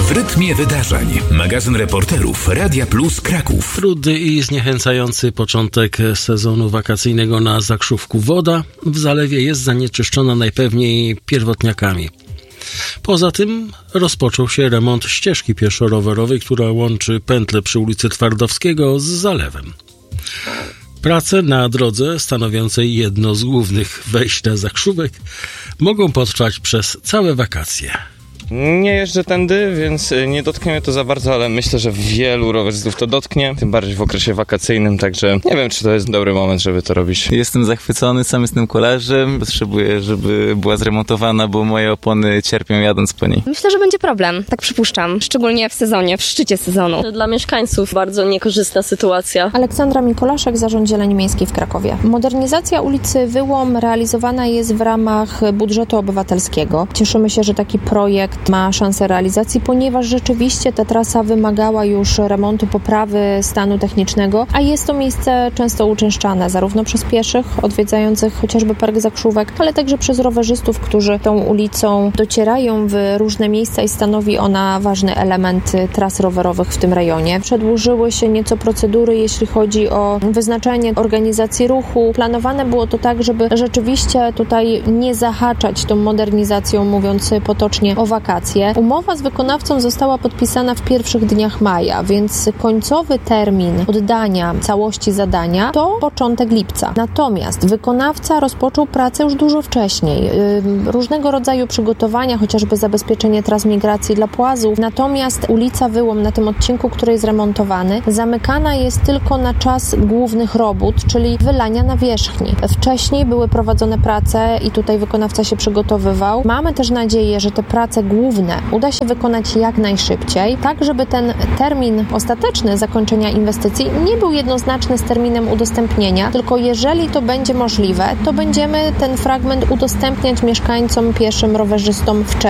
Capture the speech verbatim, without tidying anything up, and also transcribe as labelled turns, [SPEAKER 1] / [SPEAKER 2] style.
[SPEAKER 1] W rytmie wydarzeń. Magazyn reporterów Radia Plus Kraków.
[SPEAKER 2] Trudny i zniechęcający początek sezonu wakacyjnego na Zakrzówku. Woda w zalewie jest zanieczyszczona najpewniej pierwotniakami. Poza tym rozpoczął się remont ścieżki pieszo-rowerowej, która łączy pętlę przy ulicy Twardowskiego z zalewem. Prace na drodze stanowiącej jedno z głównych wejść na Zakrzówek mogą potrwać przez całe wakacje.
[SPEAKER 3] Nie jeżdżę tędy, więc nie dotknie mnie to za bardzo, ale myślę, że wielu rowerzystów to dotknie, tym bardziej w okresie wakacyjnym, także nie wiem, czy to jest dobry moment, żeby to robić.
[SPEAKER 4] Jestem zachwycony, sam jestem kolarzem, potrzebuję, żeby była zremontowana, bo moje opony cierpią jadąc po niej.
[SPEAKER 5] Myślę, że będzie problem, tak przypuszczam, szczególnie w sezonie, w szczycie sezonu.
[SPEAKER 6] Dla mieszkańców bardzo niekorzystna sytuacja.
[SPEAKER 7] Aleksandra Mikolaszek, Zarząd Zieleni Miejskiej w Krakowie. Modernizacja ulicy Wyłom realizowana jest w ramach budżetu obywatelskiego. Cieszymy się, że taki projekt ma szansę realizacji, ponieważ rzeczywiście ta trasa wymagała już remontu, poprawy stanu technicznego, a jest to miejsce często uczęszczane zarówno przez pieszych odwiedzających chociażby Park Zakrzówek, ale także przez rowerzystów, którzy tą ulicą docierają w różne miejsca i stanowi ona ważny element tras rowerowych w tym rejonie. Przedłużyły się nieco procedury, jeśli chodzi o wyznaczenie organizacji ruchu. Planowane było to tak, żeby rzeczywiście tutaj nie zahaczać tą modernizacją, mówiąc potocznie, o wakacje. Umowa z wykonawcą została podpisana w pierwszych dniach maja, więc końcowy termin oddania całości zadania to początek lipca. Natomiast wykonawca rozpoczął pracę już dużo wcześniej. Różnego rodzaju przygotowania, chociażby zabezpieczenie tras migracji dla płazów. Natomiast ulica Wyłom na tym odcinku, który jest remontowany, zamykana jest tylko na czas głównych robót, czyli wylania nawierzchni. Wcześniej były prowadzone prace i tutaj wykonawca się przygotowywał. Mamy też nadzieję, że te prace główne uda się wykonać jak najszybciej, tak żeby ten termin ostateczny zakończenia inwestycji nie był jednoznaczny z terminem udostępnienia, tylko jeżeli to będzie możliwe, to będziemy ten fragment udostępniać mieszkańcom, pieszym, rowerzystom wcześniej.